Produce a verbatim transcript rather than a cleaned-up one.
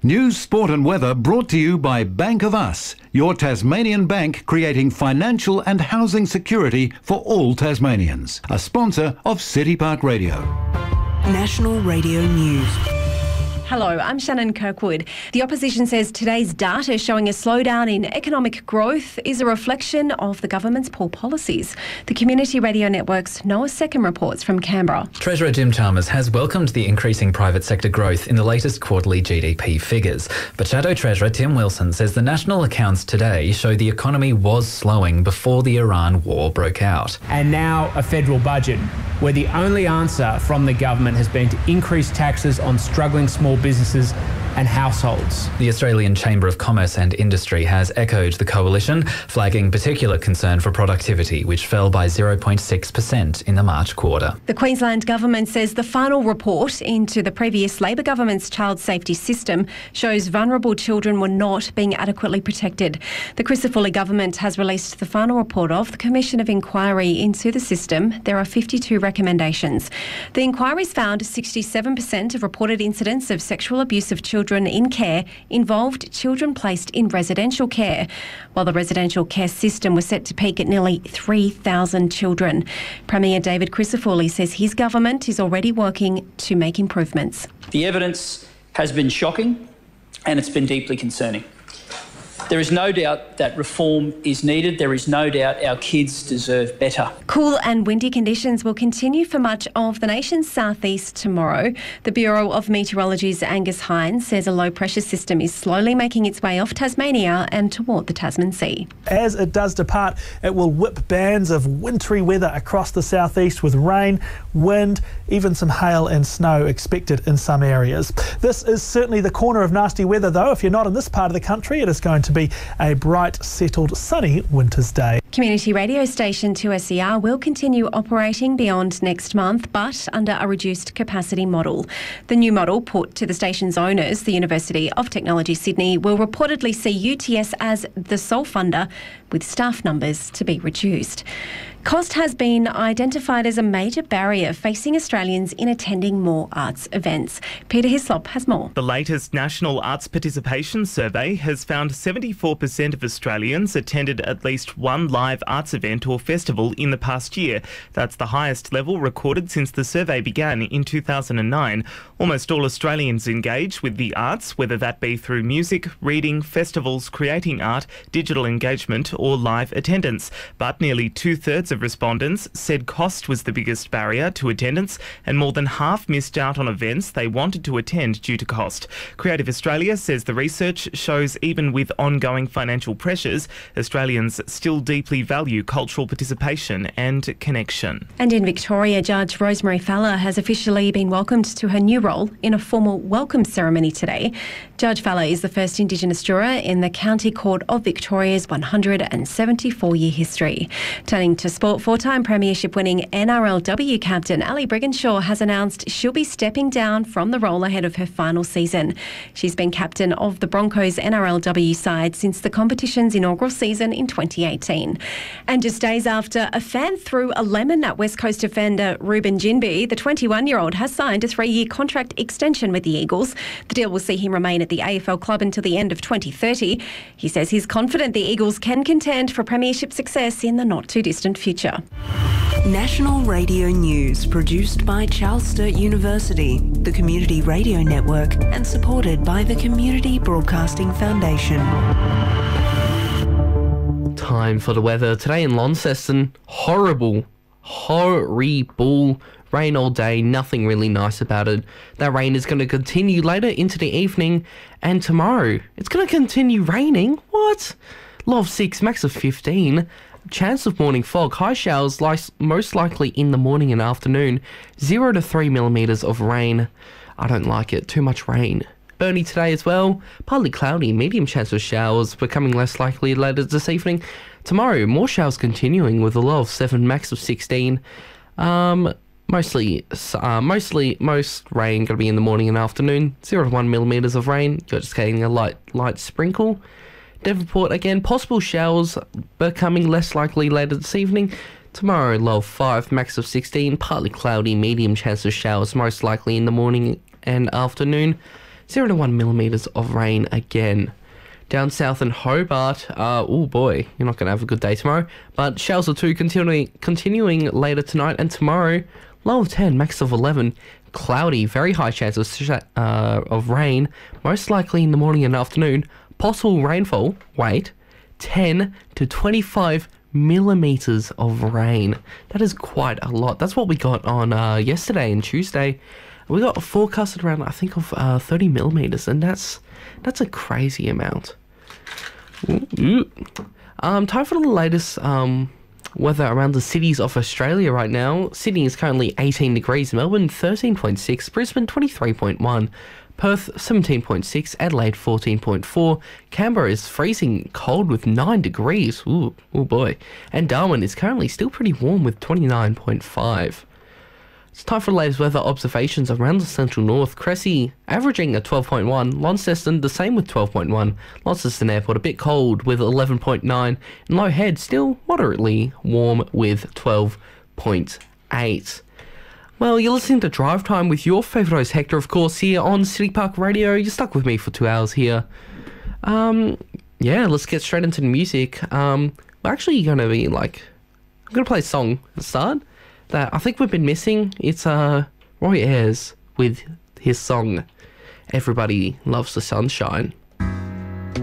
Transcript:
News, sport and weather brought to you by Bank of Us, your Tasmanian bank creating financial and housing security for all Tasmanians. A sponsor of City Park Radio. National Radio News. Hello, I'm Shannon Kirkwood. The opposition says today's data showing a slowdown in economic growth is a reflection of the government's poor policies. The Community Radio Network's Noah Second reports from Canberra. Treasurer Jim Chalmers has welcomed the increasing private sector growth in the latest quarterly G D P figures. But Shadow Treasurer Tim Wilson says the national accounts today show the economy was slowing before the Iran war broke out. And now a federal budget where the only answer from the government has been to increase taxes on struggling small businesses and households. The Australian Chamber of Commerce and Industry has echoed the coalition, flagging particular concern for productivity, which fell by zero point six percent in the March quarter. The Queensland Government says the final report into the previous Labor government's child safety system shows vulnerable children were not being adequately protected. The Crisafulli Government has released the final report of the Commission of Inquiry into the system. There are fifty-two recommendations. The inquiries found sixty-seven percent of reported incidents of sexual abuse of children in care involved children placed in residential care, while the residential care system was set to peak at nearly three thousand children. Premier David Crisafulli says his government is already working to make improvements. The evidence has been shocking and it's been deeply concerning. There is no doubt that reform is needed. There is no doubt our kids deserve better. Cool and windy conditions will continue for much of the nation's southeast tomorrow. The Bureau of Meteorology's Angus Hines says a low-pressure system is slowly making its way off Tasmania and toward the Tasman Sea. As it does depart, it will whip bands of wintry weather across the southeast with rain, wind, even some hail and snow expected in some areas. This is certainly the corner of nasty weather, though. If you're not in this part of the country, it is going to be a bright, settled, sunny winter's day. Community radio station two S E R will continue operating beyond next month, but under a reduced capacity model. The new model put to the station's owners, the University of Technology Sydney, will reportedly see U T S as the sole funder, with staff numbers to be reduced. Cost has been identified as a major barrier facing Australians in attending more arts events. Peter Hislop has more. The latest National Arts Participation Survey has found seventy-four percent of Australians attended at least one live arts event or festival in the past year. That's the highest level recorded since the survey began in two thousand nine. Almost all Australians engage with the arts, whether that be through music, reading, festivals, creating art, digital engagement or live attendance. But nearly two-thirds of respondents said cost was the biggest barrier to attendance, and more than half missed out on events they wanted to attend due to cost. Creative Australia says the research shows even with ongoing financial pressures, Australians still deeply value cultural participation and connection. And in Victoria, Judge Rosemary Fowler has officially been welcomed to her new role in a formal welcome ceremony today. Judge Fowler is the first Indigenous juror in the County Court of Victoria's one hundred seventy-four year history. Turning to sport, four-time premiership-winning N R L W captain Ali Brigginshaw has announced she'll be stepping down from the role ahead of her final season. She's been captain of the Broncos N R L W side since the competition's inaugural season in twenty eighteen. And just days after a fan threw a lemon at West Coast defender Ruben Ginbey, the twenty-one-year-old has signed a three-year contract extension with the Eagles. The deal will see him remain at the A F L club until the end of twenty thirty. He says he's confident the Eagles can contend for premiership success in the not-too-distant future. National Radio News, produced by Charles Sturt University, the Community Radio Network, and supported by the Community Broadcasting Foundation. Time for the weather. Today in Launceston, horrible, horrible rain all day, nothing really nice about it. That rain is going to continue later into the evening, and tomorrow it's going to continue raining. What? Low of six, max of fifteen. Chance of morning fog. High showers li- most likely in the morning and afternoon. Zero to three millimetres of rain. I don't like it. Too much rain. Burnie today as well. Partly cloudy. Medium chance of showers becoming less likely later this evening. Tomorrow, more showers continuing with a low of seven, max of sixteen. Um, mostly, uh, mostly, most rain going to be in the morning and afternoon. Zero to one millimetres of rain. You're just getting a light, light sprinkle. Devonport, again, possible showers becoming less likely later this evening. Tomorrow, low of five, max of sixteen, partly cloudy, medium chance of showers most likely in the morning and afternoon. zero to one millimetres of rain again. Down south in Hobart, uh, oh boy, you're not going to have a good day tomorrow. But showers or two continuing, continuing later tonight and tomorrow. Low of ten, max of eleven. Cloudy, very high chance of, sh- uh, of rain, most likely in the morning and afternoon. Possible rainfall, wait, ten to twenty-five millimetres of rain. That is quite a lot. That's what we got on uh, yesterday and Tuesday. We got forecasted around, I think, of uh, thirty millimetres, and that's that's a crazy amount. Ooh, ooh. Um, time for the latest um, weather around the cities of Australia right now. Sydney is currently eighteen degrees, Melbourne thirteen point six, Brisbane twenty-three point one, Perth seventeen point six, Adelaide fourteen point four, Canberra is freezing cold with nine degrees, ooh, oh boy, and Darwin is currently still pretty warm with twenty-nine point five. It's time for the latest weather observations around the central north. Cressy averaging a twelve point one, Launceston the same with twelve point one, Launceston Airport a bit cold with eleven point nine, and Low Head still moderately warm with twelve point eight. Well, you're listening to Drive Time with your favourite host Hector, of course, here on City Park Radio. You're stuck with me for two hours here. Um, yeah, let's get straight into the music. Um, we're actually going to be like, I'm going to play a song at the start that I think we've been missing. It's uh, Roy Ayers with his song Everybody Loves the Sunshine.